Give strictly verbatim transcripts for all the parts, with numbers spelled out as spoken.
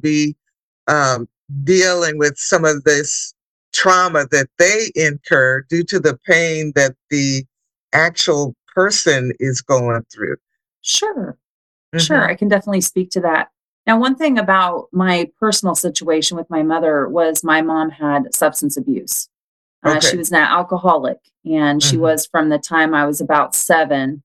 be um, dealing with some of this trauma that they incur due to the pain that the actual person is going through. Sure. Sure, Mhm. I can definitely speak to that. Now, one thing about my personal situation with my mother was my mom had substance abuse. Uh, she Okay. was an alcoholic, and she Mhm. was from the time I was about seven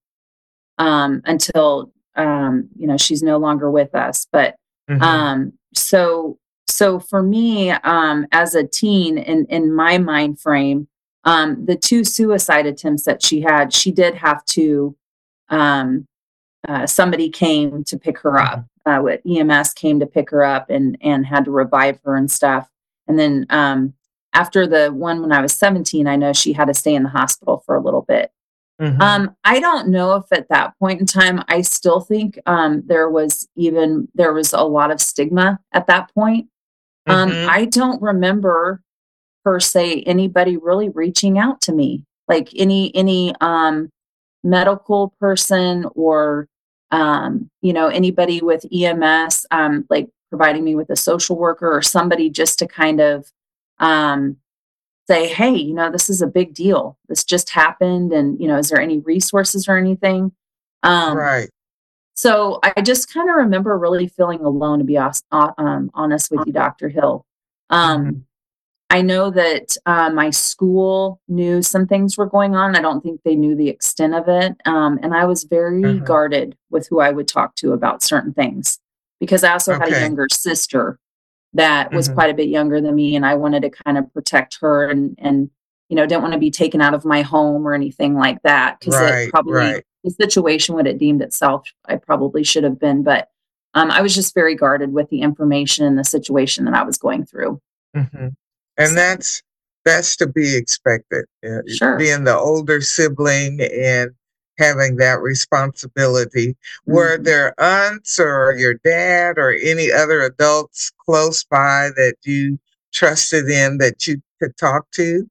um, until um, you know she's no longer with us. But Mhm. um, so so for me, um, as a teen, in in my mind frame, um, the two suicide attempts that she had, she did have to. Um, uh, somebody came to pick her up. Mhm. Uh, what E M S came to pick her up and and had to revive her and stuff. And then um, after the one when I was seventeen, I know she had to stay in the hospital for a little bit. Mhm. Um, I don't know if at that point in time, I still think um, there was even there was a lot of stigma at that point. Um, Mhm. I don't remember per se anybody really reaching out to me, like any any um, medical person or um, you know anybody with E M S, um, like providing me with a social worker or somebody just to kind of um, say, hey, you know, this is a big deal. This just happened. And, you know, is there any resources or anything? Um, Right. so I just kind of remember really feeling alone, to be os- uh, um, honest with you, doctor Hill. Um, Mhm. I know that uh, my school knew some things were going on. I don't think they knew the extent of it. Um, and I was very Mhm. guarded with who I would talk to about certain things because I also had a Okay. younger sister that was Mhm. quite a bit younger than me, and I wanted to kind of protect her and and you know didn't want to be taken out of my home or anything like that because it Right, probably right. the situation would have deemed itself I probably should have been, but um, I was just very guarded with the information and the situation that I was going through. Mhm. And So that's that's to be expected. Uh, sure. being the older sibling and having that responsibility. Were Mhm. there aunts or your dad or any other adults close by that you trusted in that you could talk to?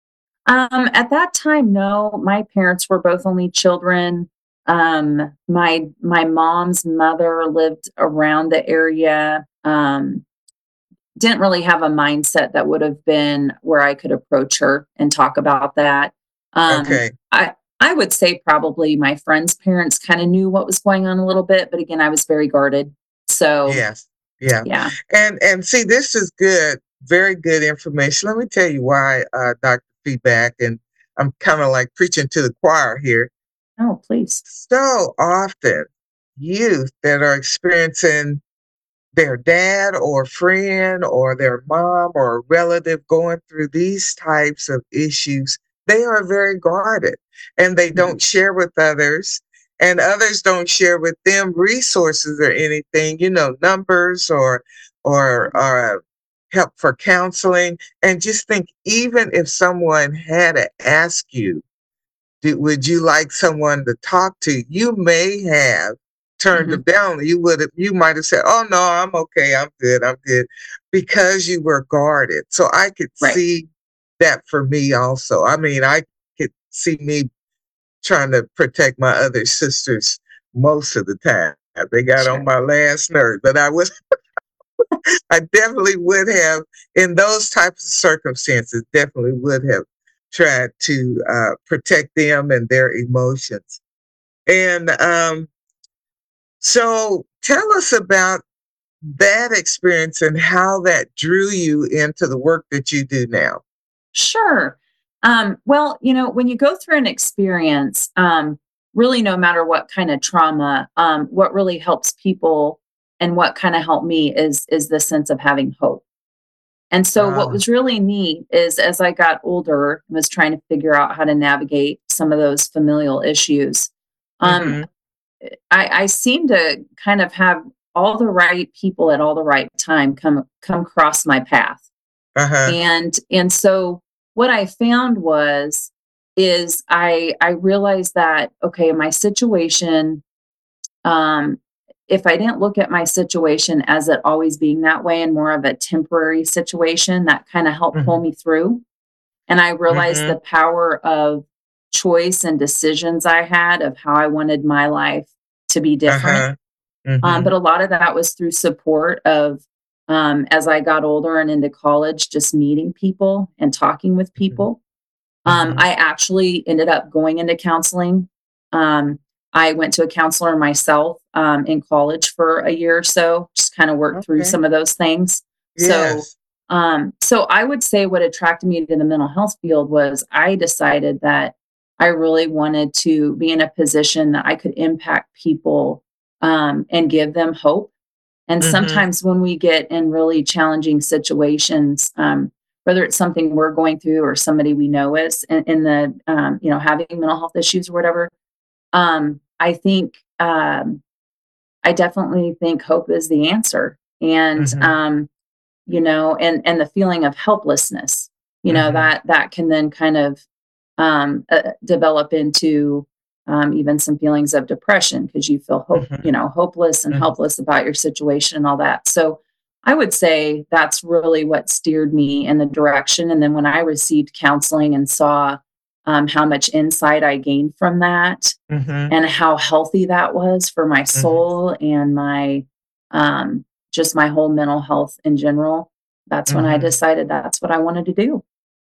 Um, at that time, no, my parents were both only children. Um, my my mom's mother lived around the area. Um, didn't really have a mindset that would have been where I could approach her and talk about that. Um, Okay. I I would say probably my friends' parents kind of knew what was going on a little bit, but again, I was very guarded. So Yes. Yeah. yeah. And and see, this is good, very good information. Let me tell you why, uh, doctor Feedback, and I'm kind of like preaching to the choir here. Oh, please. So often, youth that are experiencing their dad or friend or their mom or relative going through these types of issues, they are very guarded and they Mhm. don't share with others, and others don't share with them resources or anything, you know, numbers or or or help for counseling. And just think, even if someone had to ask you, do, would you like someone to talk to? You may have turned Mhm. them down. You would have, you might have said, "Oh no, I'm okay. I'm good. I'm good," because you were guarded. So I could Right. see that for me also. I mean, I could see me trying to protect my other sisters most of the time. They got on Sure. my last nerve, but I was, I definitely would have, in those types of circumstances, definitely would have tried to uh, protect them and their emotions. And um, so tell us about that experience and how that drew you into the work that you do now. Sure. Um, well, you know, when you go through an experience, um, really no matter what kind of trauma, um, what really helps people and what kind of helped me is is the sense of having hope. And so what Ah, was really neat is as I got older and was trying to figure out how to navigate some of those familial issues, um, mm-hmm, I, I seem to kind of have all the right people at all the right time come come across my path. uh-huh, And and so what I found was is I I realized that okay, my situation um if I didn't look at my situation as it always being that way and more of a temporary situation, that kind of helped pull mm-hmm, me through. And I realized mm-hmm, the power of choice and decisions I had of how I wanted my life to be different. uh-huh, Um, mm-hmm, but a lot of that was through support of um, as I got older and into college, just meeting people and talking with Mhm. people. Um, Mhm. I actually ended up going into counseling. Um, I went to a counselor myself um, in college for a year or so, just kind of worked through Okay. some of those things. So, Yes. um, so I would say what attracted me to the mental health field was I decided that I really wanted to be in a position that I could impact people um, and give them hope. And Mhm. sometimes when we get in really challenging situations, um, whether it's something we're going through or somebody we know is in, in the, um, you know, having mental health issues or whatever, um, I think, um, I definitely think hope is the answer. And, Mhm. um, you know, and, and the feeling of helplessness, you know, Mhm. that, that can then kind of, um, uh, develop into, um, even some feelings of depression because you feel hope, you Mhm. know, hopeless and Mhm. helpless about your situation and all that. So I would say that's really what steered me in the direction. And then when I received counseling and saw um, how much insight I gained from that Mhm. and how healthy that was for my Mhm. soul and my um, just my whole mental health in general, that's when I Mhm. decided that's what I wanted to do.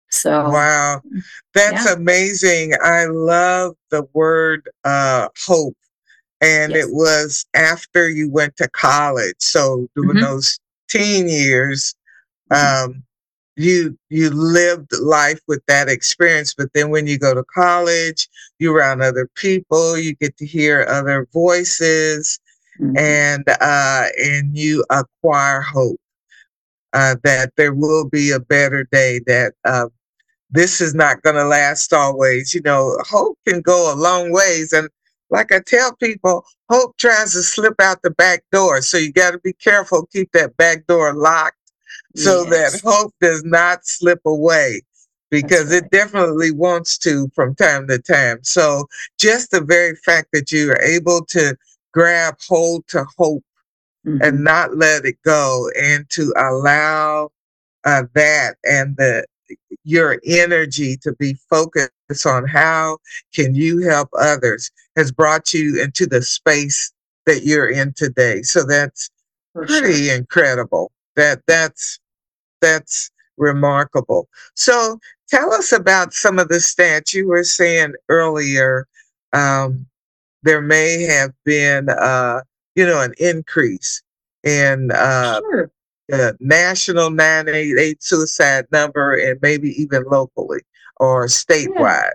So, Wow. That's yeah. amazing. I love the word uh hope. And it Yes. was after you went to college. So during Mhm, those teen years, mhm, um, you you lived life with that experience. But then when you go to college, you're around other people, you get to hear other voices, mhm. and uh, and you acquire hope uh, that there will be a better day. That uh, this is not going to last always. You know, hope can go a long ways. And like I tell people, hope tries to slip out the back door. So you got to be careful, keep that back door locked so that Yes, hope does not slip away that's because it right. definitely wants to from time to time. So just the very fact that you are able to grab hold to hope and Mhm, not let it go and to allow uh, that and the your energy to be focused on how can you help others has brought you into the space that you're in today. So that's for sure. pretty incredible. That that's that's remarkable. So tell us about some of the stats you were saying earlier. Um, there may have been, uh, you know, an increase in uh, Sure. the national nine eight eight suicide number and maybe even locally or Yeah. statewide.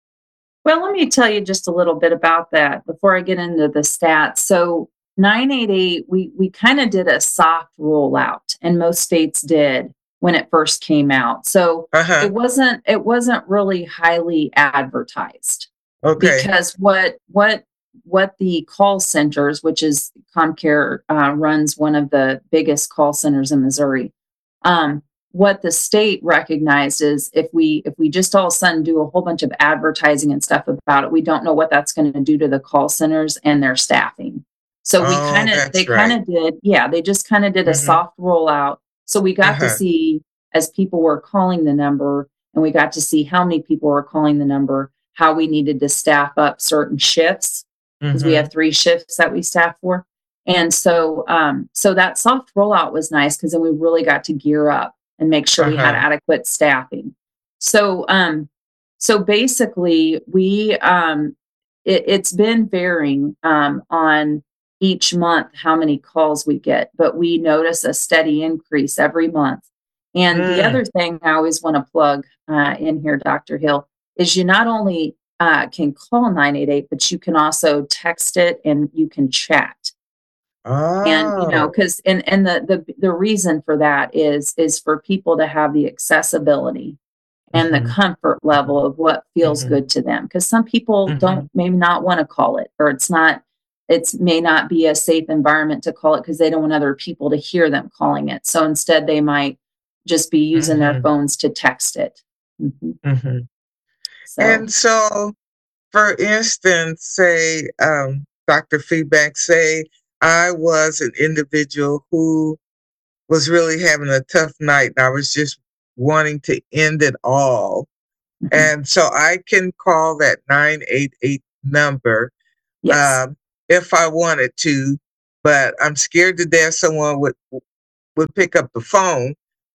Well, let me tell you just a little bit about that before I get into the stats. So nine eight eight, we we kind of did a soft rollout, and most states did when it first came out. So Uh-huh. it wasn't it wasn't really highly advertised Okay. because what what what the call centers, which is ComCare, uh, runs one of the biggest call centers in Missouri. Um, what the state recognized is if we if we just all of a sudden do a whole bunch of advertising and stuff about it, we don't know what that's going to do to the call centers and their staffing. So we kind Oh, of they that's kind right. of did, yeah, they just kind of did a Mhm. soft rollout. So we got to Uh-huh. see as people were calling the number and we got to see how many people were calling the number, how we needed to staff up certain shifts because we Mhm. have three shifts that we staff for. And so um so that soft rollout was nice because then we really got to gear up and make sure we had Uh-huh. adequate staffing. So, um, so basically, we um, it, it's been varying um, on each month how many calls we get, but we notice a steady increase every month. And the Mm. other thing I always want to plug uh, in here, Doctor Hill, is you not only uh, can call nine eight eight, but you can also text it and you can chat. And, you know, Oh. because and and the the the reason for that is is for people to have the accessibility and the Mhm. comfort Mhm. level of what feels Mhm. good to them. Because some people don't Mhm. maybe not wanna call it, or it's not it's may not be a safe environment to call it because they don't want other people to hear them calling it. So instead, they might just be using their Mhm. phones to text it. Mhm. Mhm. So And so, for instance, say, um, doctor Feedback, say I was an individual who was really having a tough night and I was just wanting to end it all. mhm. And so I can call that nine eight eight number Yes. um, if I wanted to, but I'm scared to death someone would would pick up the phone,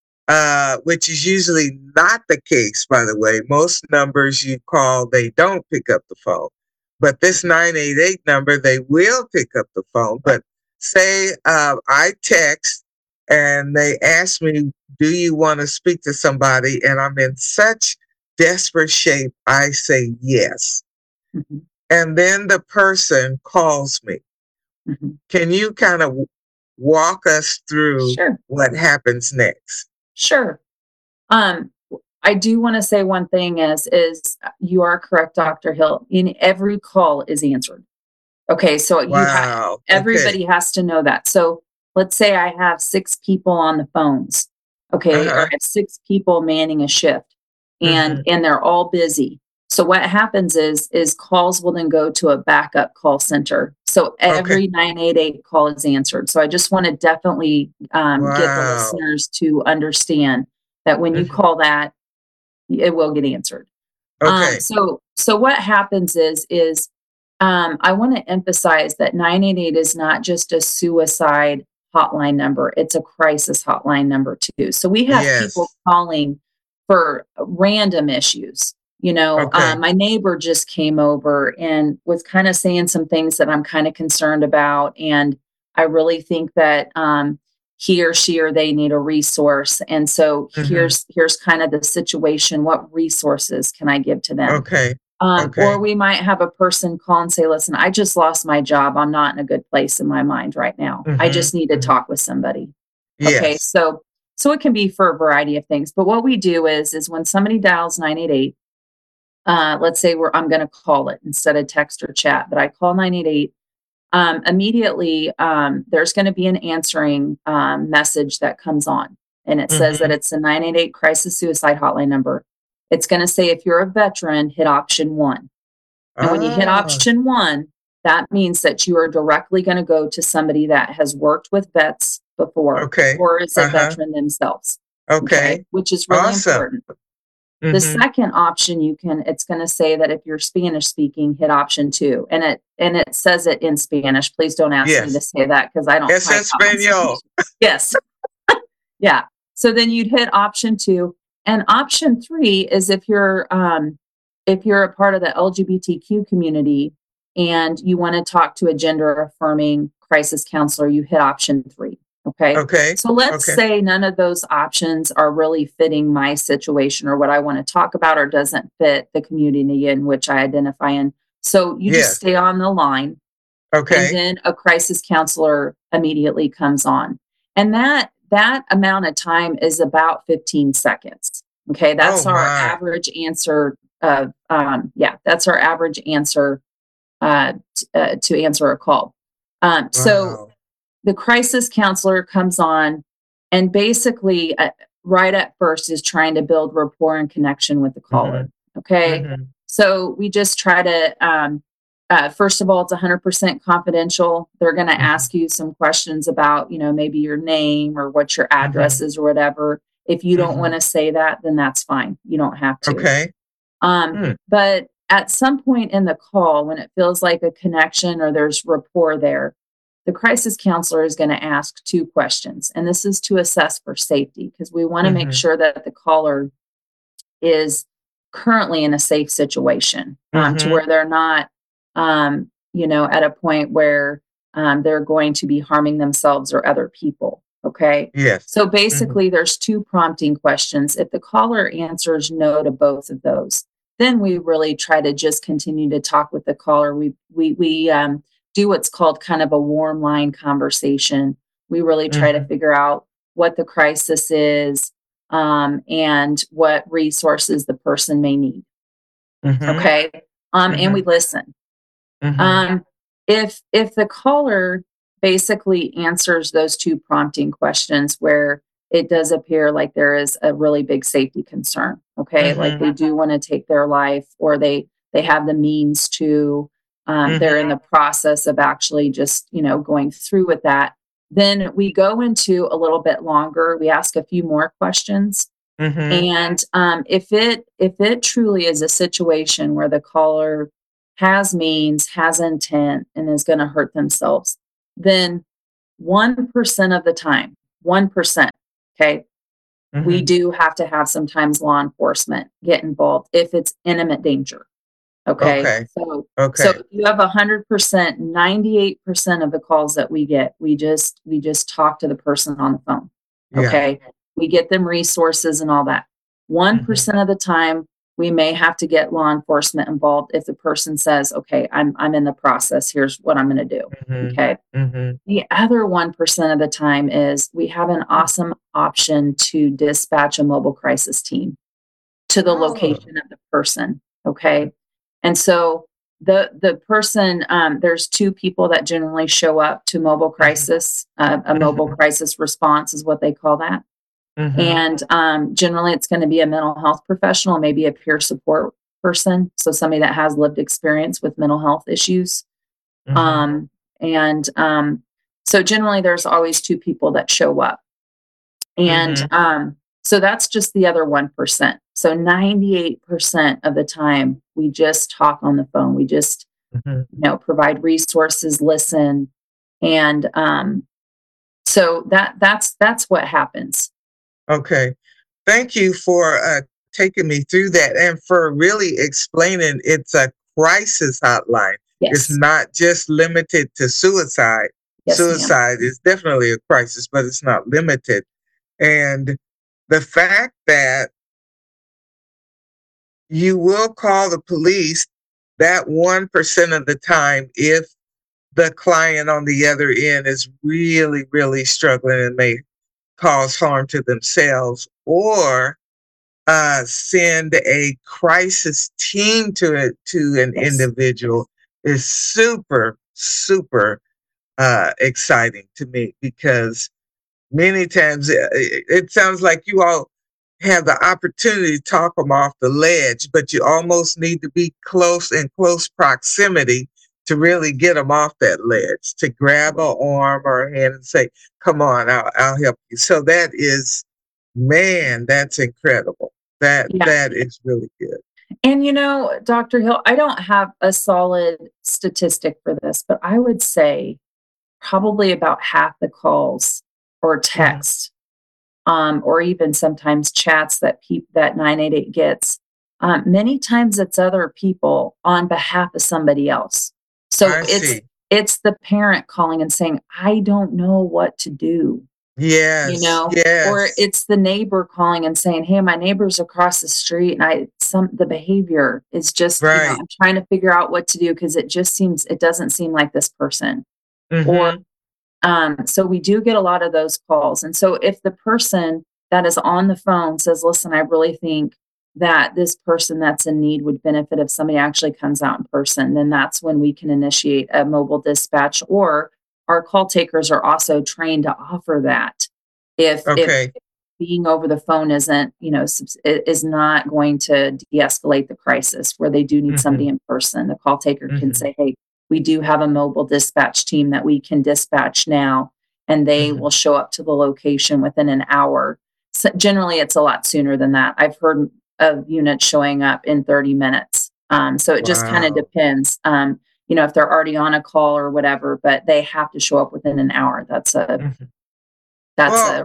uh, which is usually not the case, by the way. Most numbers you call, they don't pick up the phone. But this nine eight eight number, they will pick up the phone. But say uh, I text and they ask me, do you want to speak to somebody? And I'm in such desperate shape, I say yes. Mm-hmm. And then the person calls me. Mm-hmm. Can you kind of walk us through Sure. what happens next? Sure. Um, I do want to say one thing is, is you are correct, Doctor Hill. In every call is answered. Okay. So you have, Wow. everybody Okay. has to know that. So let's say I have six people on the phones. Okay. Or Uh-huh. I have six people manning a shift and, Mhm. and they're all busy. So what happens is, is calls will then go to a backup call center. So Okay. every nine eight eight call is answered. So I just want to definitely um, get the Wow. listeners to understand that when you Mhm. call that, it will get answered. Um, Okay. so, so what happens is, is um, I want to emphasize that nine eight eight is not just a suicide hotline number; it's a crisis hotline number too. So we have people Yes. calling for random issues. You know, uh, Okay. my neighbor just came over and was kind of saying some things that I'm kind of concerned about, and I really think that um, he or she or they need a resource. And so Mhm. here's here's kind of the situation. What resources can I give to them? Okay. Um, Okay. or we might have a person call and say, listen, I just lost my job. I'm not in a good place in my mind right now. I Mhm. just need to Mhm. talk with somebody. Okay. Yes. So, so it can be for a variety of things. But what we do is, is when somebody dials nine eight eight, uh, let's say we're, I'm going to call it instead of text or chat, but I call nine eight eight. Um, immediately, um, there's going to be an answering um, message that comes on, and it says that Mhm. it's a nine eight eight crisis suicide hotline number. It's going to say, if you're a veteran, hit option one. And when you hit Ah. option one, that means that you are directly going to go to somebody that has worked with vets before Okay. or is a Uh-huh. veteran themselves. Okay. Okay. Which is really Awesome. important. The Mhm. second option you can, it's going to say that if you're Spanish speaking, hit option two. And it, and it says it in Spanish. Please don't ask me to Yes. say that because I don't Es quite got my Spanish. español. Yes. Yeah. So then you'd hit option two. And option three is if you're um, if you're a part of the L G B T Q community and you want to talk to a gender affirming crisis counselor, you hit option three. Okay. Okay. So let's Okay. say none of those options are really fitting my situation or what I want to talk about or doesn't fit the community in which I identify in. So you just Yes. stay on the line and Okay. then a crisis counselor immediately comes on. And that that amount of time is about fifteen seconds. Okay, Oh that's our my. average answer of um, yeah, that's our average answer uh, t- uh, to answer a call. Um, so Wow. the crisis counselor comes on and basically uh, right at first is trying to build rapport and connection with the caller. Mhm. Okay, Mhm. so we just try to um, uh, first of all, it's one hundred percent confidential. They're going to Mhm. ask you some questions about, you know, maybe your name or what your address Mhm. is or whatever. If you don't want Mhm. to say that, then that's fine. You don't have to. Okay. Um, Hmm. but at some point in the call, when it feels like a connection or there's rapport there, the crisis counselor is going to ask two questions. And this is to assess for safety because we want to make Mhm. sure that the caller is currently in a safe situation um, to Mhm. where they're not, um, you know, at a point where um, they're going to be harming themselves or other people. Okay. Yes. So Mhm. basically, there's two prompting questions. If the caller answers no to both of those, then we really try to just continue to talk with the caller. We we we um, do what's called kind of a warm line conversation. We really try to Mhm. figure out what the crisis is, um, and what resources the person may need. Mhm. Okay. Um, and we Mhm. listen. Mhm. Um, if if the caller basically answers those two prompting questions where it does appear like there is a really big safety concern, okay, like Mhm. they do want to take their life or they they have the means to, um, they're in Mhm. the process of actually just you know going through with that, then we go into a little bit longer. We ask a few more questions Mhm. and um, if it if it truly is a situation where the caller has means, has intent, and is going to hurt themselves, then one percent of the time, one percent, okay, we Mhm. do have to have sometimes law enforcement get involved if it's imminent danger. Okay. Okay. So so Okay. if you have one hundred percent, ninety-eight percent of the calls that we get, we just we just talk to the person on the phone. Yeah. Okay. We get them resources and all that. Mhm. one percent of the time, we may have to get law enforcement involved if the person says, okay, I'm I'm in the process. Here's what I'm gonna do. Mhm. Okay. Mhm. The other one percent of the time is we have an awesome option to dispatch a mobile crisis team to the Oh. location of the person, okay? And so the the person, um, there's two people that generally show up to mobile Mhm. crisis. Uh, a mobile Mhm. crisis response is what they call that. Mhm. And um, generally, it's going to be a mental health professional, maybe a peer support person, so somebody that has lived experience with mental health issues. Mhm. Um, and um, so generally, there's always two people that show up. And, Mhm. um, so that's just the other one percent. So ninety-eight percent of the time, we just talk on the phone. We just, Mhm. you know, provide resources, listen, and, um, so that that's that's what happens. Okay. Thank you for uh, taking me through that and for really explaining it's a crisis hotline. It's Yes. not just limited to suicide. Yes, ma'am. Suicide is definitely a crisis, but it's not limited. And the fact that you will call the police that one percent of the time if the client on the other end is really, really struggling and may cause harm to themselves, or uh, send a crisis team to it to an Yes. individual is super, super uh, exciting to me because many times it, it sounds like you all have the opportunity to talk them off the ledge, but you almost need to be close in close proximity to really get them off that ledge, to grab an arm or a hand and say, come on, I'll, I'll help you. So that is, man, that's incredible. That, Yeah. that is really good. And, you know, doctor Hill, I don't have a solid statistic for this, but I would say probably about half the calls or Mhm. texts, um, or even sometimes chats that peop that nine eight eight gets, um, many times it's other people on behalf of somebody else. So I it's see. it's the parent calling and saying, "I don't know what to do," you Yes, know? Or yes, it's the neighbor calling and saying, "Hey, my neighbor's across the street and I some the behavior is just, you know, right. I'm trying to figure out what to do because it just seems it doesn't seem like this person." Or Hmm. um, so we do get a lot of those calls. And so if the person that is on the phone says, listen, I really think that this person that's in need would benefit if somebody actually comes out in person, then that's when we can initiate a mobile dispatch, or our call takers are also trained to offer that. If if Okay. being over the phone isn't, you know, subs- i- is not going to de-escalate the crisis where they do need Hmm. somebody in person, the call taker can Hmm. say, hey, we do have a mobile dispatch team that we can dispatch now, and they Hmm. will show up to the location within an hour. So generally, it's a lot sooner than that. I've heard of units showing up in thirty minutes. Um, so it just kind of Wow. depends. Um, you know, if they're already on a call or whatever, but they have to show up within an hour. That's a Mhm. that's Well, a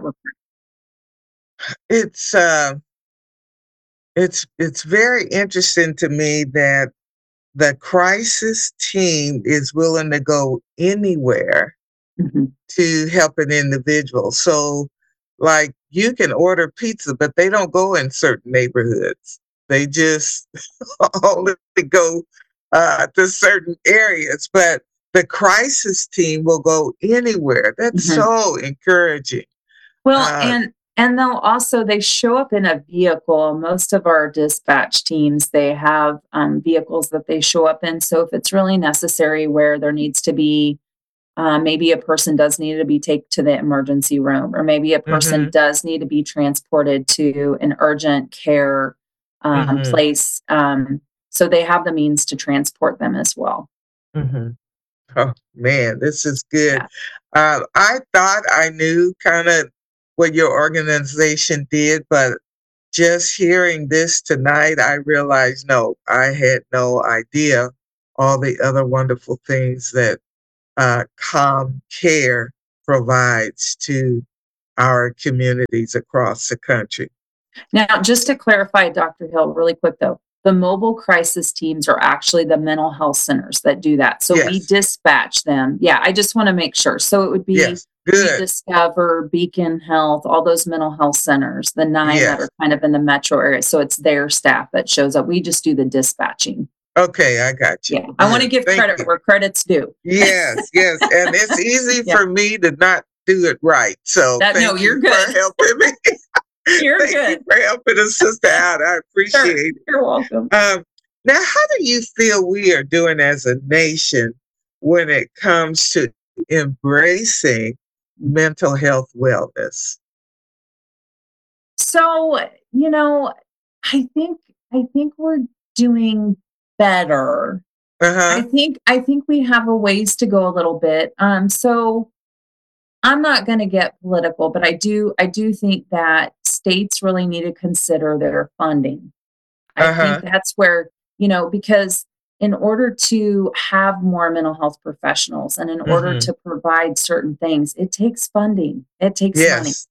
it's uh, it's it's very interesting to me that the crisis team is willing to go anywhere mhm. to help an individual. So, like, you can order pizza, but they don't go in certain neighborhoods. They just only go uh, to certain areas. But the crisis team will go anywhere. That's Mhm. so encouraging. Well, Uh, and and they'll also they show up in a vehicle. Most of our dispatch teams, they have um, vehicles that they show up in. So if it's really necessary, where there needs to be uh, maybe a person does need to be taken to the emergency room, or maybe a person mhm, does need to be transported to an urgent care um, mhm, place. Um, so they have the means to transport them as well. mhm. Oh man, this is good. Yeah. Uh, I thought I knew kind of what your organization did, but just hearing this tonight, I realized no, I had no idea all the other wonderful things that uh, Calm Care provides to our communities across the country. Now, just to clarify, Doctor Hill, really quick though, the mobile crisis teams are actually the mental health centers that do that. So we Yes, dispatch them. Yeah, I just want to make sure. So it would be yes, good. Rediscover, Beacon Health, all those mental health centers, the nine that are Yes. kind of in the metro area. So it's their staff that shows up. We just do the dispatching. Okay, I got you. Yeah, I want to Good. give Thank credit you. where credit's due. Yes, yes. And it's easy Yeah, for me to not do it right. So that no, thank you're you for good. helping me. You're Thank you good. for helping a sister out. I Sure, appreciate it. you're welcome. Um, now, how do you feel we are doing as a nation when it comes to embracing mental health wellness? So, you know, I think I think we're doing better. I Uh-huh. think I think we have a ways to go a little bit. Um, so I'm not going to get political, but I do I do think that states really need to consider their funding. I think Uh-huh. that's where, you know, because in order to have more mental health professionals and in order Mm-hmm. to provide certain things, it takes funding. It takes money. Yes.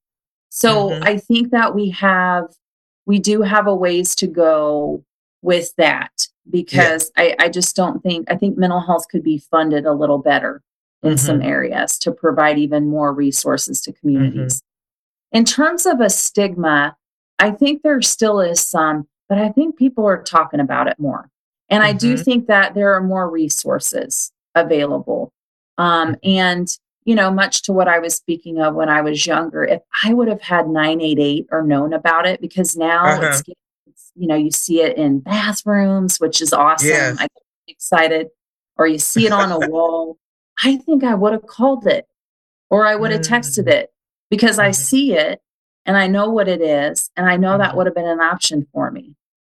So Mm-hmm. I think that we have we do have a ways to go with that Yes. because I, I just don't think I think mental health could be funded a little better in some Mm-hmm. areas to provide even more resources to Mm-hmm. communities. In terms of a stigma, I think there still is some, but I think people are talking about it more. And I do Mm-hmm. think that there are more resources available. Um, Mm-hmm. and, you know, much to what I was speaking of when I was younger, if I would have had nine eight eight or known about it, because now it's, Uh-huh. getting- it's you know, you see it in bathrooms, which is awesome. I Yes. get excited, or you see it on a wall. I think I would have called it or I would have texted Mm-hmm. it because I see it and I know what it is, and I know that Mm-hmm. would have been an option for me.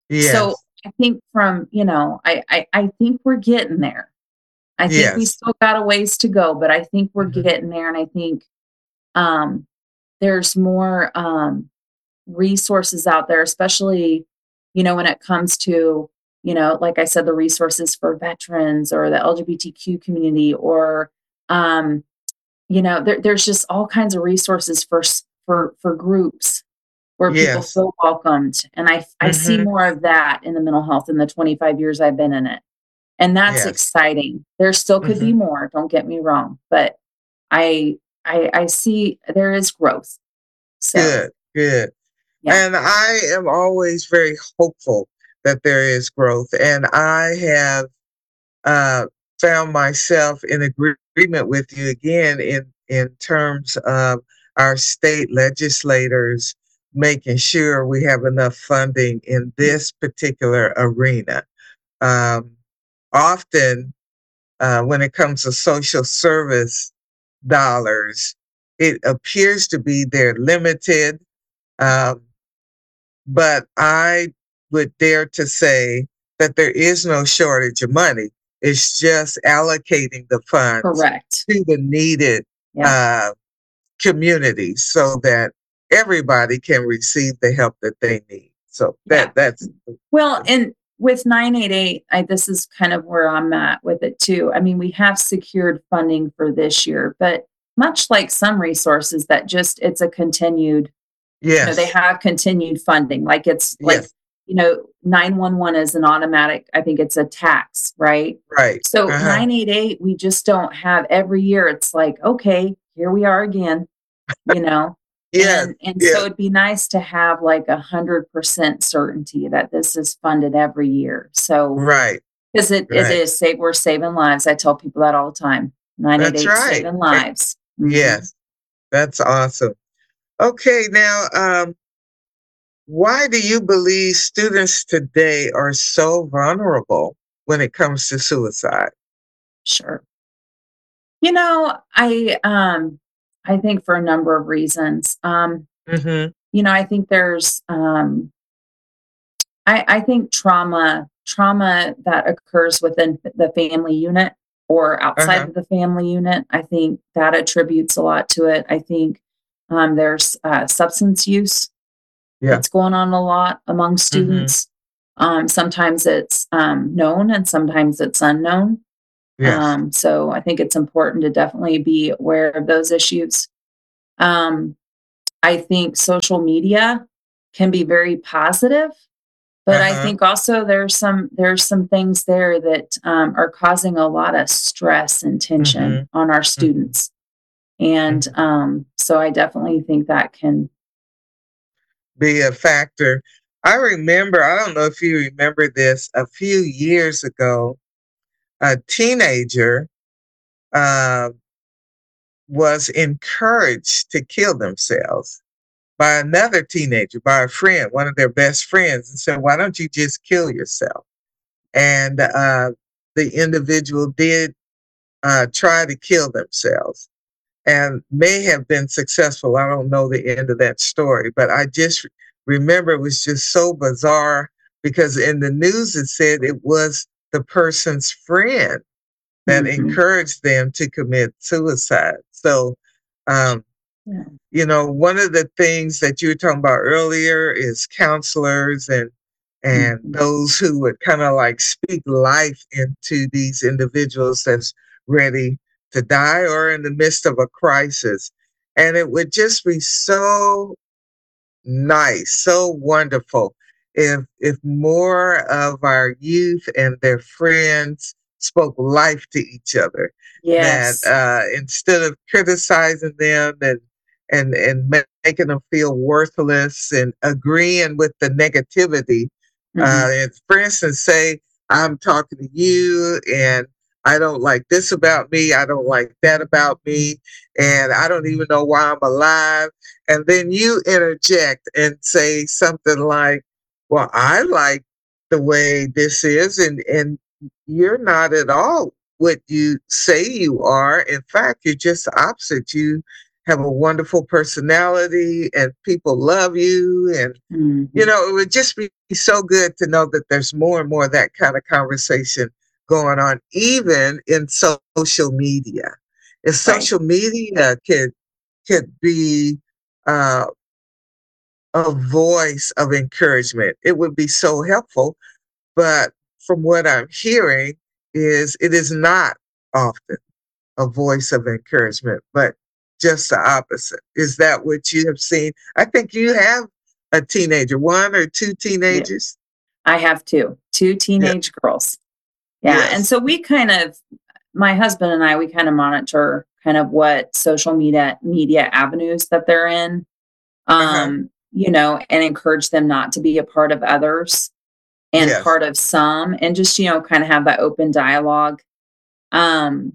So Yes. I think from, you know, I I, I think we're getting there. I think we Yes. still got a ways to go, but I think we're Mm-hmm. getting there. And I think um, there's more um, resources out there, especially, you know, when it comes to, you know, like I said, the resources for veterans or the L G B T Q community or, um, you know, there, there's just all kinds of resources for s- for for groups where people Yes. feel welcomed, and I I see Mm-hmm. more of that in the mental health in the twenty-five years I've been in it, and that's Yes. exciting. There still could be Mm-hmm. more. Don't get me wrong, but I I I see there is growth. So Good. Good. yeah, And I am always very hopeful that there is growth. And I have uh, found myself in agree- agreement with you again in, in terms of our state legislators making sure we have enough funding in this particular arena. Um, Often, uh, when it comes to social service dollars, it appears to be they're limited. Um, but I would dare to say that there is no shortage of money. It's just allocating the funds correct. to the needed Yeah, uh, communities so that everybody can receive the help that they need. So yeah. that that's Well, and with nine eight eight, I, this is kind of where I'm at with it too. I mean, we have secured funding for this year, but much like some resources that just it's a continued, you know, they yes, have continued funding. Like it's like, yes, you know, nine one one is an automatic, I think it's a tax, right? right, So uh-huh, nine eight eight, we just don't have every year. It's like, okay, here we are again, you know? yes, And and so yes, it'd be nice to have like a hundred percent certainty that this is funded every year. So right, because it, it right. is save we're saving lives. I tell people that all the time. That's nine eight eight right. saving Eh, lives. Hmm. Yes, that's awesome. Okay, now um, why do you believe students today are so vulnerable when it comes to suicide? Sure. You know, I um I think for a number of reasons. Um, Mhm. you know, I think there's um I, I think trauma trauma that occurs within the family unit or outside Uh-huh. of the family unit, I think that attributes a lot to it. I think um, there's uh, substance use Yeah. that's going on a lot among Mhm. students. Um, sometimes it's um, known and sometimes it's unknown. Yes. Um, so I think it's important to definitely be aware of those issues. Um, I think social media can be very positive, but I Uh-huh. think also there's some there's some things there that, um, are causing a lot of stress and tension Mhm. on our Mhm. students. And, Mhm. um, so I definitely think that can Be a factor. I remember, I don't know if you remember this, a few years ago, a teenager uh, was encouraged to kill themselves by another teenager, by a friend, one of their best friends, and said, "Why don't you just kill yourself?" And uh, the individual did uh, try to kill themselves and may have been successful. I don't know the end of that story, but I just remember it was just so bizarre because in the news it said it was the person's friend that Mhm. encouraged them to commit suicide. So, um, Yeah. you know, one of the things that you were talking about earlier is counselors and and Mhm. those who would kind of like speak life into these individuals that's ready to die or in the midst of a crisis. And it would just be so nice, so wonderful if if more of our youth and their friends spoke life to each other. That Yes. uh, instead of criticizing them and and and ma- making them feel worthless and agreeing with the negativity, uh, Mhm. and for instance, say I'm talking to you and I don't like this about me, I don't like that about me, and I don't even know why I'm alive, and then you interject and say something like, "Well, I like the way this is," and and you're not at all what you say you are. In fact, you're just the opposite. You have a wonderful personality, and people love you. And you Mhm. know, it would just be so good to know that there's more and more of that kind of conversation going on, even in social media. If Right. social media could could be uh, a voice of encouragement. It would be so helpful. But from what I'm hearing, is it is not often a voice of encouragement, but just the opposite. Is that what you have seen? I think you have a teenager, one or two Yeah. teenagers. I have two, two Yeah. teenage girls. Yeah, and Yes. so we kind of my husband and I, we kind of monitor kind of what social media media avenues that they're in, Uh huh. um, you know, and encourage them not to be a part of others and Yes. part of some, and just, you know, kind of have that open dialogue. Um,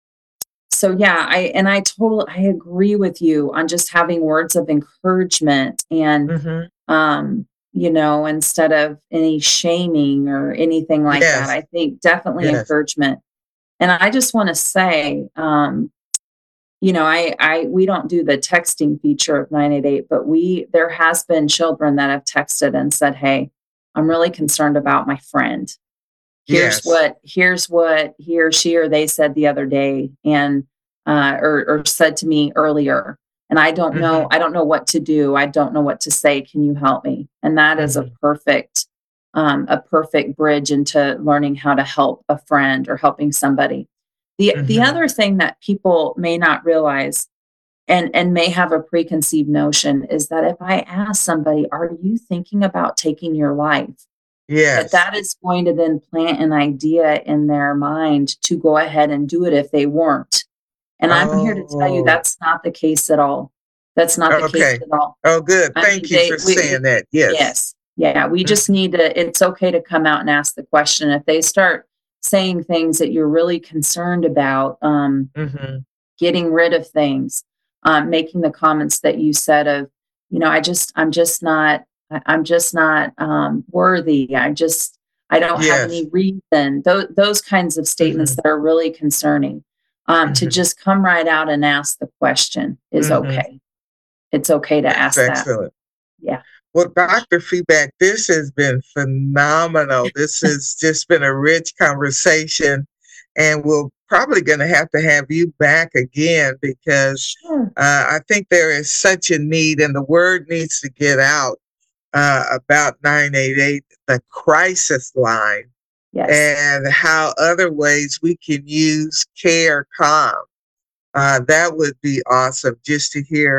so yeah, I and I totally I agree with you on just having words of encouragement and Mm-hmm. um, you know, instead of any shaming or anything like that. Yes. I think definitely Yes. encouragement. And I just want to say, um, you know, I, I, we don't do the texting feature of nine eight eight, but we, there has been children that have texted and said, "Hey, I'm really concerned about my friend. Here's Yes. what, here's what he or she or they said the other day, and uh, or, or said to me earlier, and I don't know, Mm-hmm. I don't know what to do. I don't know what to say. Can you help me?" And that is a Mm-hmm. perfect, um, a perfect bridge into learning how to help a friend or helping somebody. The the Mm-hmm. other thing that people may not realize and and may have a preconceived notion is that if I ask somebody, "Are you thinking about taking your life?" that Yes. that is going to then plant an idea in their mind to go ahead and do it if they weren't. And I'm here to tell you Oh, that's not the case at all. That's not the case okay. at all. Oh, good. I mean, Thank you they for we, we saying that. Yes. yes. Yeah, we just Mhm. need to it's okay to come out and ask the question. If they start saying things that you're really concerned about, um, Mhm. getting rid of things, um, making the comments that you said of, you know, I just, I'm just not, I- I'm just not um, worthy. I just, I don't have Yes. any reason. Those those kinds of statements Mhm. that are really concerning. Um, to Mhm. just come right out and ask the question is Mhm. okay. It's okay to That's ask that. excellent. Yeah. Well, doctor Feedback, this has been phenomenal. This has just been a rich conversation, and we're probably going to have to have you back again because Sure. uh, I think there is such a need, and the word needs to get out uh, about nine eight eight, the crisis line, Yes. and how other ways we can use care calm. Uh, that would be awesome just to hear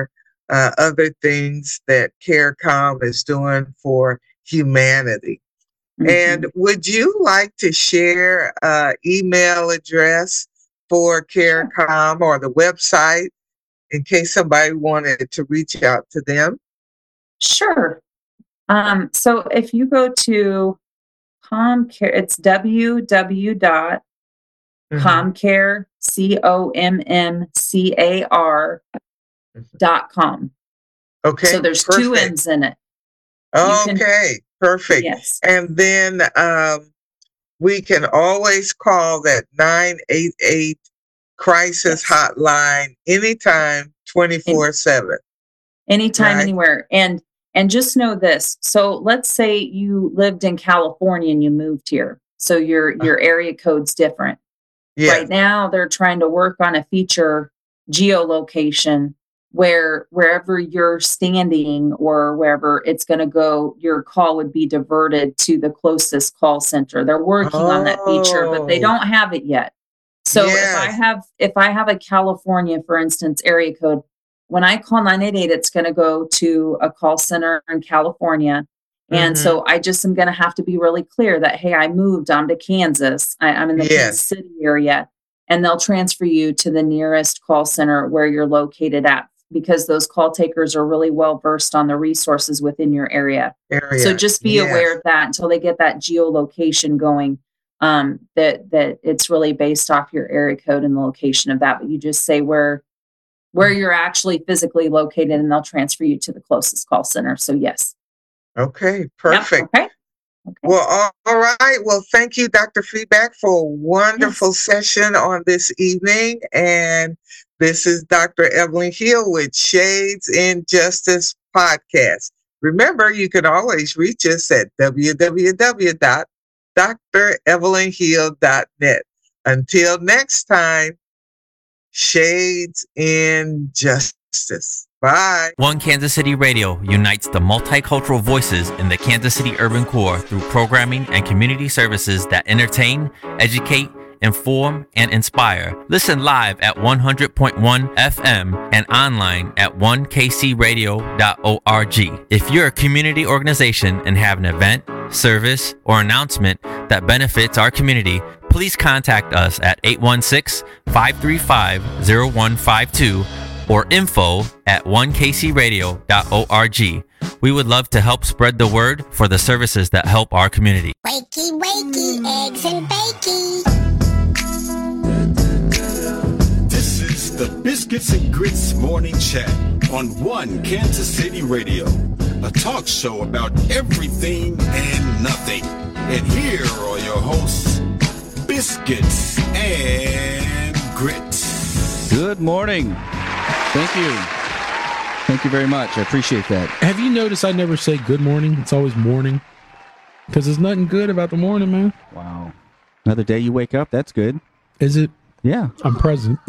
uh, other things that CARECOM is doing for humanity. Mhm. And would you like to share an email address for CARECOM or the website in case somebody wanted to reach out to them? Sure. Um, so if you go to ComCare, it's w w w dot comcare, C O M M C A R dot com. Okay. So there's two perfect. M's in it. Okay, can- perfect. Yes. And then um, we can always call that nine eight eight crisis Yes. hotline anytime, twenty-four seven. Anytime, Right. anywhere. And and just know this. So let's say you lived in California and you moved here. So your your area code's different. Yeah. Right now they're trying to work on a feature, geolocation, where wherever you're standing or wherever it's going to go, your call would be diverted to the closest call center. They're working on that feature, but they Oh. don't have it yet. So if I Yes. have if I have a California, for instance, area code, when I call nine eight eight, it's going to go to a call center in California. And Mhm. so I just am going to have to be really clear that, hey, I moved, I'm to Kansas. I, I'm in the Yes. Kansas City area. And they'll transfer you to the nearest call center where you're located at, because those call takers are really well versed on the resources within your area. area. So just be Yes. aware of that until they get that geolocation going, um, that that it's really based off your area code and the location of that. But you just say where where you're actually physically located, and they'll transfer you to the closest call center. So yes. Okay, Yep, perfect. okay. Okay. Well, all, all right. Well, thank you, Doctor Feedback, for a wonderful session on this evening. And this is Doctor Evelyn Hill with Shades in Justice podcast. Remember, you can always reach us at w w w dot dr evelyn hill dot net. Until next time, Shades in Justice. Bye. One Kansas City Radio unites the multicultural voices in the Kansas City urban core through programming and community services that entertain, educate, inform, and inspire. Listen live at one hundred point one F M and online at one k c radio dot org. If you're a community organization and have an event, service, or announcement that benefits our community, please contact us at eight one six, five three five, zero one five two or info at one k c radio dot org. We would love to help spread the word for the services that help our community. Wakey, wakey, eggs and bakey. This is the Biscuits and Grits Morning Chat on One Kansas City Radio, a talk show about everything and nothing. And here are your hosts, Biscuits and Grits. Good morning. Thank you. Thank you very much. I appreciate that. Have you noticed I never say good morning? It's always morning. Because there's nothing good about the morning, man. Wow. Another day you wake up, that's good. Is it? Yeah. I'm present.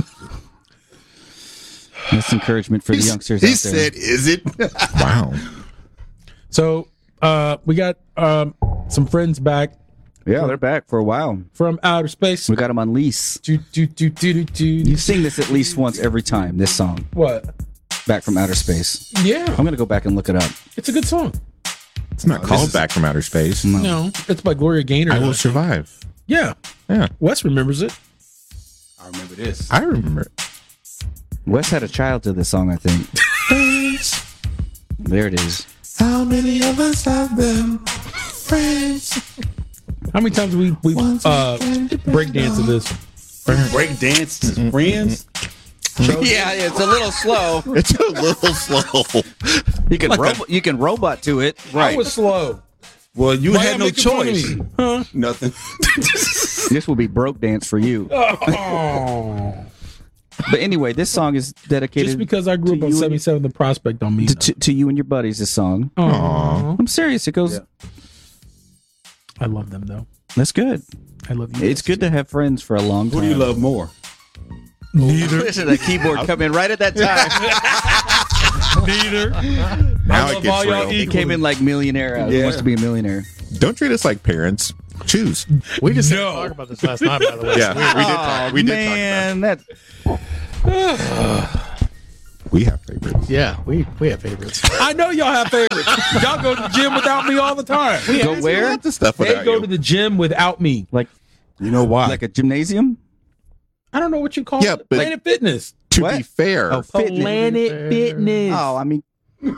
That's encouragement for the youngsters He out there. said, is it? Wow. So uh, we got um, some friends back Yeah, they're back for a while. from outer space. We got them on lease. Do, do, do, do, do, do. You sing this at least once every time, this song, What? Back from Outer Space. Yeah, I'm going to go back and look it up. it's a good song. It's not called Back from Outer Space. No. No, it's by Gloria Gaynor. I Will Survive. Yeah, Yeah, Wes remembers it. I remember this. I remember it. Wes had a child to this song, I think. There it is. How many of us have them? Friends. How many times we we uh breakdance to this? Break dance to friends. Yeah, it's a little slow. It's a little slow. You can robo- you can robot to it. I was slow. Well, you Why had y'all no making fun of choice. me? Huh? Nothing. This will be broke dance for you. Oh. But anyway, this song is dedicated Just because I grew to up on you and- seventy-seven The Prospect don't mean to, to, to you and your buddies. This song. Aww. I'm serious. It goes. I love them though. That's good. I love you. It's good to have friends for a long time. Who do you love more? Neither. Listen, the keyboard come in right at that time. Neither. Now I it love gets all y'all real. He came in like millionaire. Uh, He Yeah. wants to be a millionaire. Don't treat us like parents. Choose. We just No. talked about this last night, by the way. Yeah, we did talk. We did Man, that. We have favorites. Yeah, we we have favorites. I know y'all have favorites. Y'all go to the gym without me all the time. We go where? The stuff They without go you. to the gym without me. Like, You know why? like a gymnasium? I don't know what you call Yeah, it. but- Planet Fitness. to What? be fair. Oh, fitness. Planet Fitness. Oh, I mean,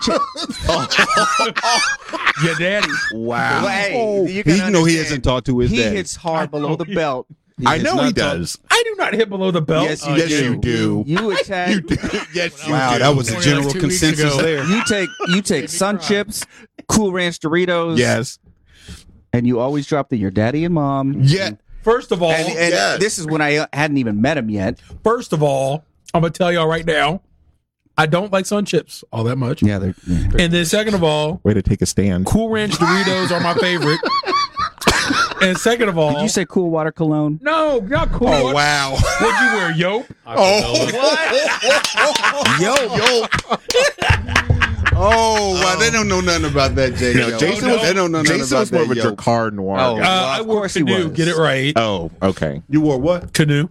Your daddy. Wow. Well, hey, you he, can you know he understand. hasn't talked to his he dad. hits hard below the belt. I has know not he talked- does. I do not hit below the belt. Yes, you yes, do. you do. You attack. You do. Yes, you Wow, do. that was a Only general like two weeks consensus ago. there. You take you take Sun Chips, Cool Ranch Doritos. Yes. And you always drop the your daddy and mom. Yeah. First of all, And, and Yes. this is when I hadn't even met him yet. first of all, I'm gonna tell y'all right now, I don't like Sun Chips all that much. Yeah, they're. Yeah. And then second of all, Way to take a stand. Cool Ranch Doritos are my favorite. And second of all, Did you say Cool Water Cologne? no, not cool. Oh, wow. What'd you wear, Yope? Oh, yo, yo. Oh, wow. They don't know nothing about that, Jay. No, Jason no. was, they don't know nothing Jason about was more of a that, yo. Drakkar Noir Oh. guy. Uh, Well, I of wore course he Canoe. was. Get it right. Oh, okay. You wore what? Canoe.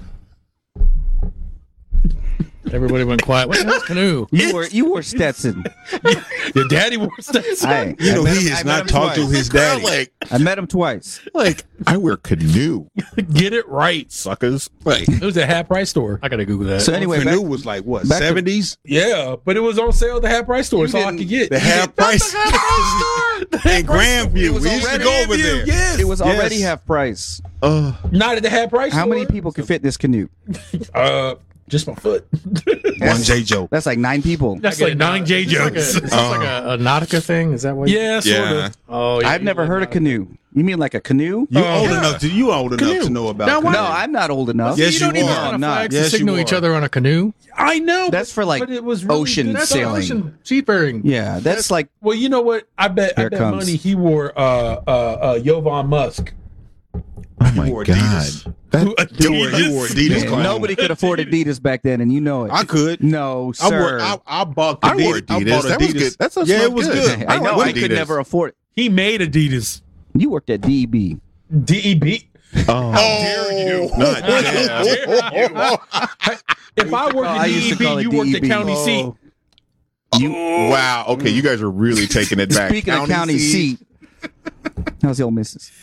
Everybody went quiet. What the hell's Canoe? You were you were Stetson. Your daddy wore Stetson. I, You I know, met he him- has I met not him talked to twice. his daddy. Like, I met him twice. like, I wear Canoe, Get it right. suckers. Like, It was a half price store. I gotta Google that. So anyway, Canoe back, was like, what, back to- seventies? Yeah, but it was on sale at the half price store. That's all I could get. The half price. In Grandview. We used to go over there. Yes. it was already Yes. half price. Uh, Not at the half price How store. many people could fit this canoe? Uh, just my foot. one J Joe. That's like nine people. That's like nine J Is this like a, is Joes. this like a, a Nautica thing? Is that what? Yeah, sort Yeah. of. Oh, yeah, I've you never like heard of Nautica. canoe. You mean like a canoe? You Uh, old yeah. enough to you old enough Canoe. to know about Now, Canoe. No, I'm not old enough. Yes, you you don't even are. have No, I'm not. flags Yes, to signal you each are. other on a canoe. I know. That's but- for, like, but it was really ocean good. That's sailing. ocean seafaring. Yeah, that's like Well, you know what? I bet. Here I it bet comes. money he wore uh uh uh Jovan Musk. Oh my wore god. Adidas. That, You wore, you wore Adidas. man, clown. nobody could afford Adidas back then, and you know it. I could. no, I sir. wore. I, I bought I Adidas. wore I Adidas. bought That was Adidas. good. That's- that yeah, it smelled was good. good. I know. like I could Adidas. never afford it. He made Adidas. You worked at D E B. D E B. oh, dare you? Not How that. dare you? If I worked Oh, at I used D E to B, call it you worked D E at B. county Oh. seat. You, wow. Okay, you guys are really taking it back. Speaking of county seat, how's the old missus?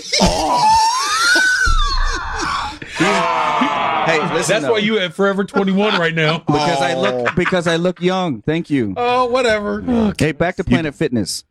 Hey, listen. That's though, why you at Forever twenty-one right now. because I look because I look young. Thank you. Oh, whatever. Hey, back to Planet Fitness.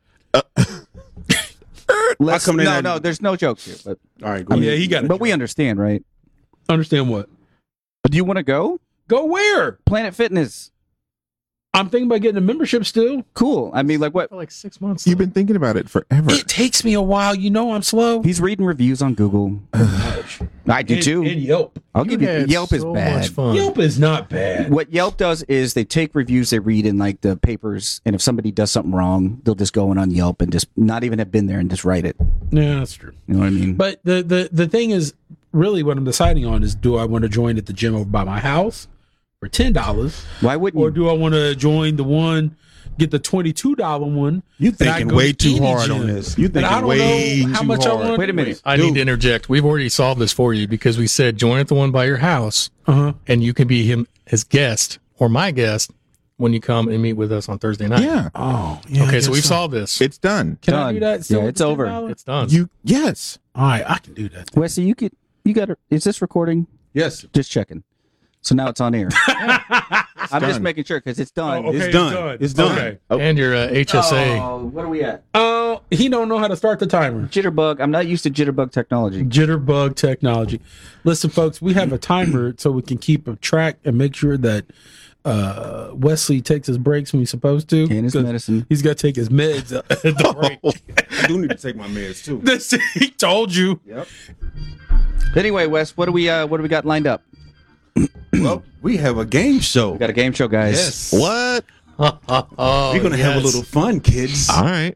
Let's, come in no, and- no, there's no jokes here. But All right, go I mean, Yeah, he got it. But we understand, right? Understand what? Do you want to go? Go where? Planet Fitness. I'm thinking about getting a membership still. Cool. I mean, like what? For like six months. You've been thinking about it forever. It takes me a while. You know I'm slow. He's reading reviews on Google. I do And- too. And Yelp. I'll give you. had Yelp is so bad. much fun. Yelp is not bad. What Yelp does is they take reviews they read in like the papers, and if somebody does something wrong, they'll just go in on Yelp and just not even have been there and just write it. Yeah, that's true. You know what I mean? But the, the, the thing is, really what I'm deciding on is, do I want to join at the gym over by my house for ten dollars? Why wouldn't Or you? do I want to join the one, get the twenty-two dollars one? You and I thinking go way to too any hard gym? on this. You And I thinking don't way know how too much I hard. want. Wait a minute. I Dude. need to interject. We've already solved this for you because we said join at the one by your house, Uh-huh. and you can be him his guest or my guest when you come and meet with us on Thursday night. Yeah, Oh, yeah. I Okay, guess so we've solved this. it's done. Can I Done. do that? still Yeah, with it's the over. ten dollars? It's done. You yes. All right, I can do that. Wesley, you could. You got. Is this recording? Yes. Just checking. So now it's on air. I'm just done. making sure because it's done. Oh, okay, It's done. It's done. Okay. and your uh, H S A. Oh, what are we at? Oh, he don't know how to start the timer. Jitterbug. I'm not used to jitterbug technology. Jitterbug technology. Listen, folks, we have a timer so we can keep a track and make sure that uh, Wesley takes his breaks when he's supposed to. And his 'Cause medicine. He's got to take his meds at the break. I do need to take my meds too. This, he told you. Anyway, Wes, what do we uh, what do we got lined up? Well, we have a game show. We got a game show, guys. Yes. What? oh, We're gonna have a yes. little fun, kids. All right.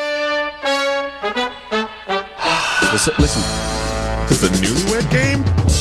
Listen, listen. Is this a newlywed game?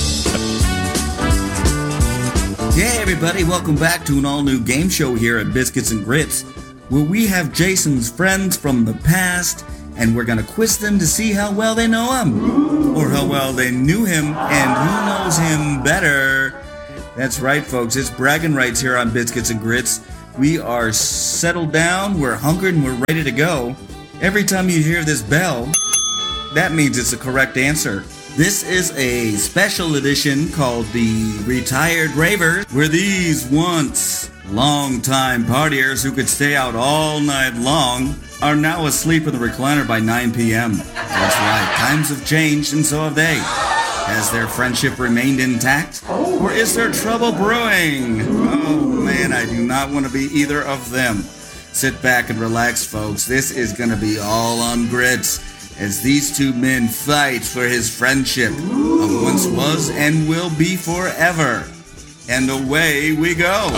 Yeah, everybody, welcome back to an all-new game show here at Biscuits and Grits, where we have Jason's friends from the past, and we're gonna quiz them to see how well they know him, or how well they knew him, and who knows him better. That's right, folks. It's bragging rights here on Biscuits and Grits. We are settled down, we're hunkered, and we're ready to go. Every time you hear this bell, that means it's the correct answer. This is a special edition called the Retired Ravers, where these once long-time partiers who could stay out all night long are now asleep in the recliner by nine p.m. That's right, times have changed and so have they. Has their friendship remained intact? Or is there trouble brewing? Oh man, I do not want to be either of them. Sit back and relax, folks. This is going to be all on grits as these two men fight for his friendship of once was and will be forever. And away we go.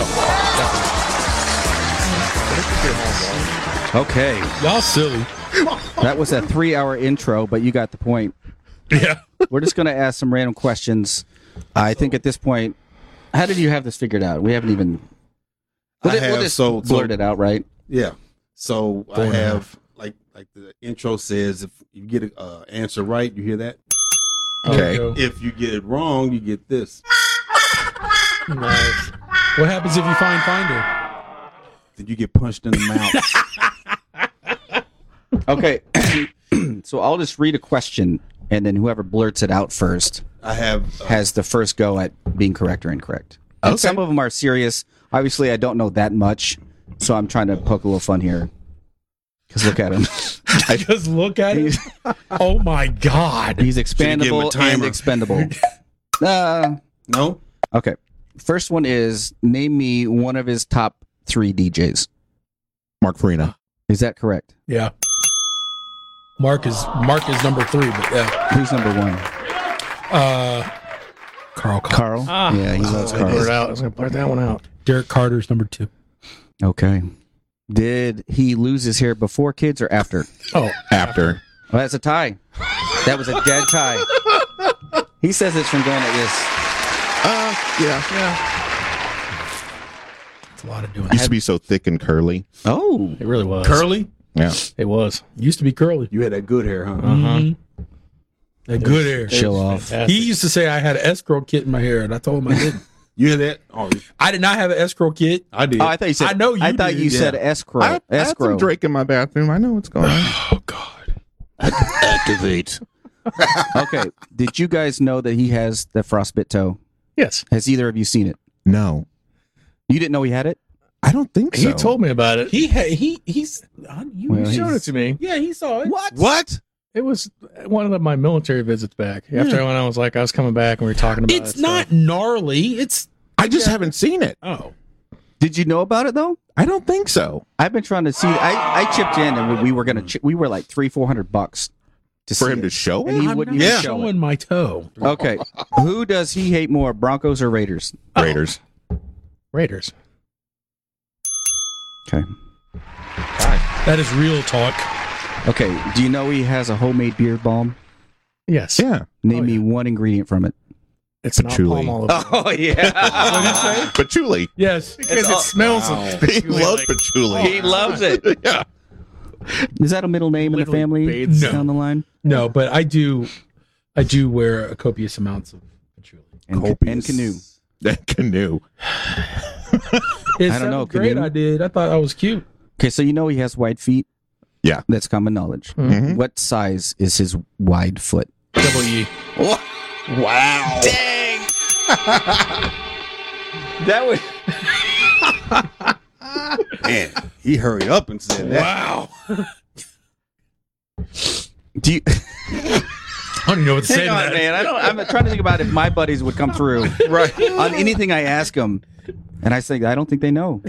Okay. Y'all silly. That was a three-hour intro, but you got the point. Yeah. We're just going to ask some random questions. I think at this point, how did you have this figured out? We haven't even. We'll, I just, we'll have, just so- blurt so- it out, right? Yeah. So I Four and a have like like the intro says, if you get an uh, answer right, you hear that. Okay. If you get it wrong, you get this. Nice. What happens if you find Finder? Then you get punched in the mouth. Okay. So I'll just read a question, and then whoever blurts it out first I have uh, has the first go at being correct or incorrect. And Okay. some of them are serious. Obviously, I don't know that much, so I'm trying to poke a little fun here. Because look at him. Just look at it. Oh my God. He's Should've given him a expandable and timer. expendable. Uh, no. okay. First one is name me one of his top three D Js. Mark Farina. Is that correct? Yeah. Mark is Mark is number three, but yeah. Who's number one? Uh, Carl. Carl? Ah. Yeah, he I loves was gonna blurt it Carl. out. I was gonna blurt that one out. Derek Carter's number two. Okay. Did he lose his hair before kids or after? Oh, After. Well, that's a tie. That was a dead tie. He says it's from going like this. Uh, yeah. it's a lot of doing. Used to be so thick and curly. Oh. It really was. Curly Yeah. It was. used to be curly. You had that good hair, huh? Mhm. That good hair. It Show was off. fantastic. He used to say I had an escrow kit in my hair, and I told him I didn't. You had that? Oh, I did not have an escrow kit. I did. Oh, I thought you said. I know you I thought did, you yeah. said escrow. I, I had escrow. some Drake in my bathroom. I know what's going on. Oh God. Activate. Okay. Did you guys know that he has the frostbite toe? Yes. Has either of you seen it? No. You didn't know he had it? I don't think so. He told me about it. He had he he's uh, you Well, He showed it he's- to me. yeah he saw it. What? What? It was one of my military visits back. After when I was like, I was coming back and we were talking about It's it. so- not gnarly. It's I just haven't seen it. oh Did you know about it though? I don't think so. I've been trying to see. I, I chipped in and we, we were gonna. Chi- we were like three four hundred bucks to For see him it. to show And it? he I'm wouldn't not even show showing it. my toe. Okay. Who does he hate more, Broncos or Raiders? Raiders. Raiders. Okay. That is real talk. Okay. Do you know he has a homemade beard balm? Yes. Yeah. Name Oh, me yeah. one ingredient from it. It's not Patchouli. palm olive. Oh yeah. Patchouli. Yes. Because it smells of He patchouli, loves like- patchouli. He loves it. Yeah. Is that a middle name in the Literally family bathes down the line? No, but I do I do wear a copious amounts of patchouli. And, ca- and canoe. That canoe. It I don't know, sounded great. canoe? I did. I thought I was cute. Okay, so you know he has wide feet. Yeah. That's common knowledge. Mhm. What size is his wide foot? Double E. Wow. Dang! That would. Man, he hurried up and said that. Wow. Do you? I don't even know what to say Hang to on, that. man. I don't. I'm trying to think about if my buddies would come through Right. on anything I ask them, and I say I don't think they know.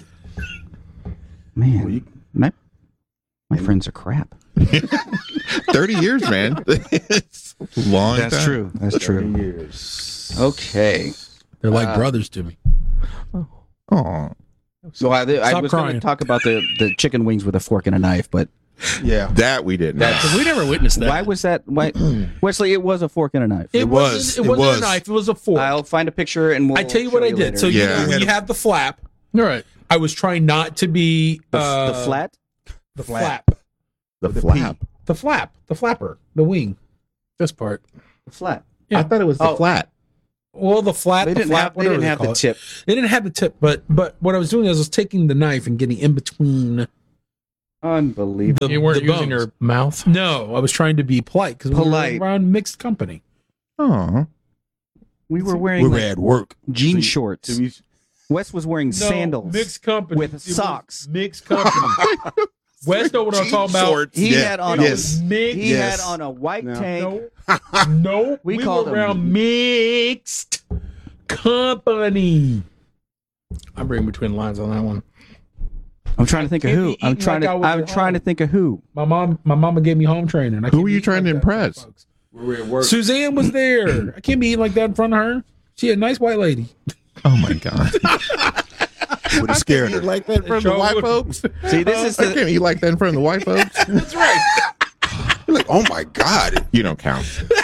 Man, my my friends are crap. thirty years, man. It's a long That's time. true. That's true. Years. Okay. They're like Uh, brothers to me. Oh. So I, I Stop was going to crying. talk about the, the chicken wings with a fork and a knife, but Yeah. That we didn't. That's- We never witnessed that. why was that? Why, Wesley? It was a fork and a knife. It, It wasn't, was. it It wasn't was. a knife. It was a fork. I'll find a picture and we'll. I tell you what show I did. later. So you Yeah. know, when you have the flap. All right. I was trying not to be the, uh, the flat. the Flap. flap, the With a flap. P. the flap, the flapper, the wing. This part. The flat. Yeah. I thought it was the Oh. flat. Well, the flat, They the didn't flap, have- they whatever didn't have the call it. tip. They didn't have the tip, but but what I was doing is I was taking the knife and getting in between. Unbelievable. The, You weren't the using bones. your mouth? No, I was trying to be polite because we Polite. were around mixed company. Oh, We were wearing We were like, at work. jean So you- shorts. so you- Wes was wearing sandals. mixed company with It was socks. Mixed company. Wes know what I'm talking about. Shorts. He Yeah. had on Yes. a Mixed. he Yes. had on a white No. tank. No, no, We we, called were them- around mixed company. I'm reading between the lines on that one. I'm trying to think of can't who. be I'm eating trying like I to. was I'm at trying to home. think of who. My mom, my mama gave me home training. I Who can't were be you eating trying to like that in front of impress? folks. We were at work. Suzanne was there. I can't be eating like that in front of her. She a nice white lady. oh my God! Would have scared her. Like that in front of the Sure white would. folks? See, this is I the. can't eat like that in front of the white folks. That's right. You're like, oh my God, You don't count.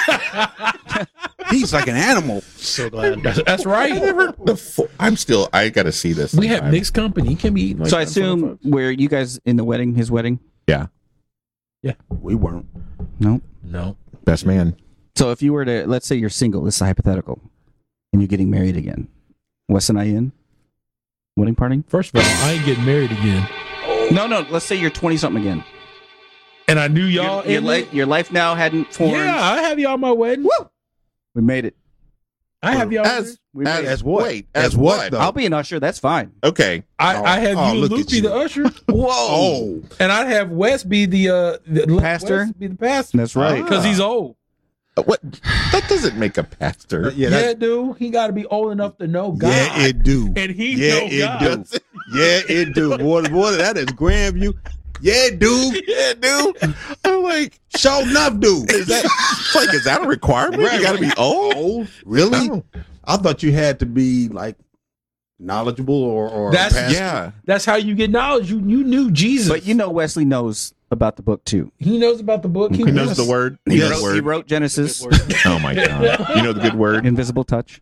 he's like an animal. So glad. That's, that's I right. never. The fo- I'm still. I got to see this. We had sometime. mixed company. You can't be eating like So I that in front of assume folks. were you guys in the wedding? His wedding? Yeah, We weren't. No. No. best man. So if you were to, let's say you're single, this is hypothetical, and you're getting married again, Wes and I in wedding party? First of all, I ain't getting married again. No, no. Let's say you're twenty something again. And I knew y'all. Your, your, in li- it. your life now hadn't formed. Yeah, I have y'all on my wedding. Woo! We made it. I have y'all. As We made as, it. As what? Wait, As as what, what? though? I'll be an usher. That's fine. Okay. I, Oh, I have oh, you and look Luke at be you. the usher, Whoa. Oh, and I'd have Wes be the uh the Pastor? Wes be the pastor That's right. because he's old. Uh, What? That doesn't make a pastor. yeah, Yeah, that, dude, he got to be old enough to know God. yeah, it do. and he Yeah, know it God. do. Yeah, it do. Boy, boy, that is Grandview. Yeah, dude. Yeah, dude. I'm like, Show enough, dude. is that like is that a requirement? Right. You got to be old. Old? Really? Oh. I thought you had to be like knowledgeable or, or That's- a pastor. Yeah. That's how you get knowledge. You you knew Jesus, But you know Wesley knows about the book too. he knows about the book. He knows knows the word. He, Yes. wrote, he word. wrote Genesis, Oh my God. You know the good word. Invisible Touch.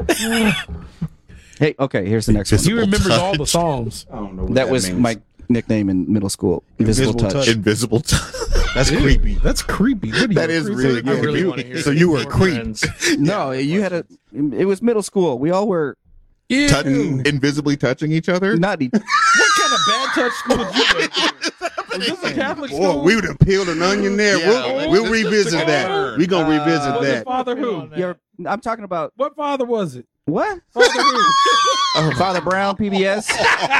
Hey, okay, here's the next one. He remembers all the songs. I don't know what That was means. my nickname in middle school. Invisible, Invisible Touch. Touch. Invisible. T- That's creepy. That's creepy. What are you, that is creepy? really I good. really You- want to hear so it. you were a More creep. friends. No, you had a. It was middle school. We all were Yeah. Touch, invisibly touching each other. not. E- What kind of bad touch school did you go to? Was this a Catholic Boy, school? we would have peeled an onion there. Yeah, we'll we'll revisit that. We're going to Uh, revisit Was it that. Father who? You're, I'm talking about What father was it? what? Father who? Oh, Father Brown, P B S.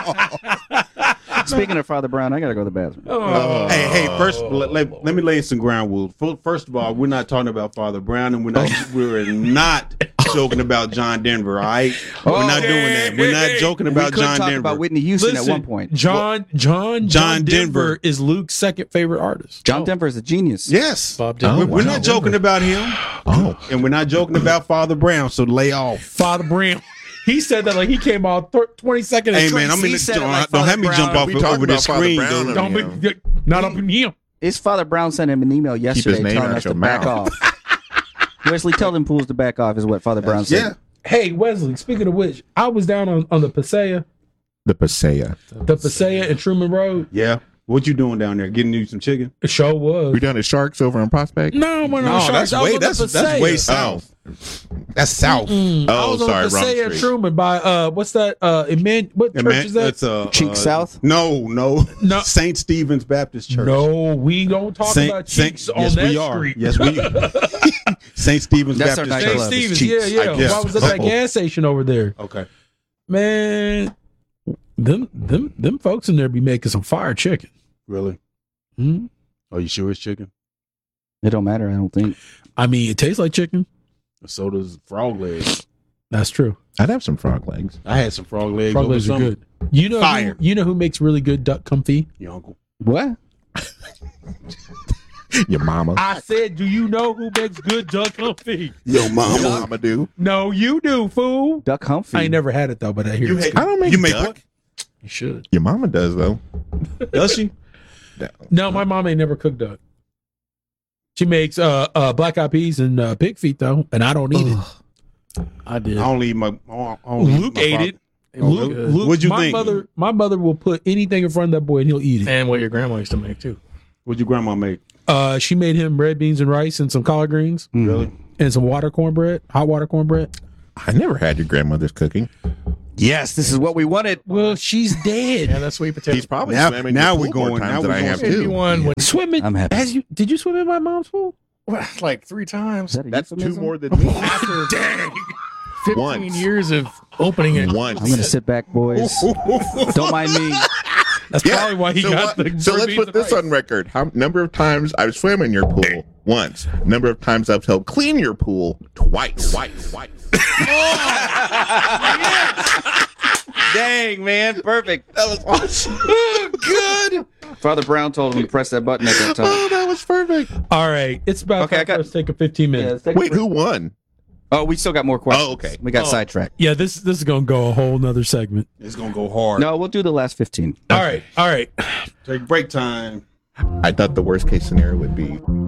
Speaking of Father Brown, I gotta go to the bathroom. Oh. Hey, hey, first, let, let, let me lay some ground rules. Fir- First of all, we're not talking about Father Brown, and we're not we're not joking about John Denver, all right? We're not doing that. We're not joking We about could John talk Denver. about Whitney Houston Listen, at one point. John John John, John Denver, Denver. is Luke's second favorite artist. John Denver is a genius. Yes. Bob Oh, Dylan. We're, we're wow. not joking about him. Oh. And we're not joking about Father Brown, so lay off. Father Brown. He said that like he came out th- twenty seconds. Hey, man, I'm in he the, said it don't, like don't Father have me Brown. jump off We talking over the about Father screen, Brown dude. and- Don't be, not up in him. His Father Brown sent him an email yesterday name telling out us your to back mouth. off. Wesley, tell them fools to back off is what Father Brown said. Yeah. Hey, Wesley, speaking of which, I was down on, on the Paseo, The Pasea. the Paseo and Truman Road. Yeah. What you doing down there? Getting you some chicken? The show was. We down at Sharks over on Prospect. No, when I No, was that's I was way on the that's, that's Paseo. way south. That's south. Mm, I Oh, was on sorry, the wrong Paseo and street. Truman by uh, what's that? Uh, Eman- what Yeah, church man, is that? that's uh, Cheek uh, South? No, no, No. Saint Stephen's Baptist Church. No, we don't talk Saint, about Saint, cheeks on yes, that we are. street. Yes, we. Saint Stephen's That's our Baptist St. nightclub. Church. Stephen's, Cheeks, yeah, I yeah. guess. I was at that Couple. gas station over there. Okay. Man, them them them folks in there be making some fire chicken. Really? Hmm? Are you sure it's chicken? It don't matter, I don't think. I mean, it tastes like chicken. So does frog legs. That's true. I'd have some frog legs. I had some frog legs. Frog over legs are summer. good. You know, Fire. Who, you know who makes really good duck confit? Your uncle. What? Your mama. I said, do you know who makes good duck confit? Your Your mama. mama do. No, you do, fool. Duck Humphrey. I ain't never had it though, but I hear You, it's hate, good. I don't make you make duck. what? You should. Your mama does though. Does she? No, my mom ain't never cooked duck. She makes uh, uh black eyed peas and uh, pig feet though, and I don't eat it. I did. I only eat my. I only eat Luke my ate father. it. Oh, Luke, really? Luke, What'd you my think? mother, my mother will put anything in front of that boy and he'll eat it. And what your grandma used to make too. What'd your grandma make? Uh, she made him red beans and rice and some collard greens Mm. Really? and some water cornbread, hot water cornbread. I never had your grandmother's cooking. Yes, this is what we wanted. Well, she's dead. Yeah, that's sweet potato. He's probably Now- swimming now your we're pool more going- times now than we're I going have to- too. Fifty-one. When, Swimming. I'm happy. As you did you swim in my mom's pool? well, like three times. Is that a That's two euphemism? more than me. After fifteen Once. years of opening it. Once. I'm gonna sit back, boys. Don't mind me. That's Yeah. probably why he so got what- the. So let's beans put and this rice. on record. How number of times I've swam in your pool? Once. Number of times I've helped clean your pool? Twice. Twice. Twice. Dang, man, perfect. That was awesome. Good. Father Brown told him to press that button at that time. Oh, that was perfect. All right, it's about Okay, time I got- for us to take a fifteen Yeah, minutes. let's take a Wait, break. who won? Oh, we still got more questions. Oh, okay. We got Oh. sidetracked. Yeah, this this is gonna go a whole nother segment. It's gonna go hard. No, we'll do the last fifteen. All right, all right. Take break time. I thought the worst case scenario would be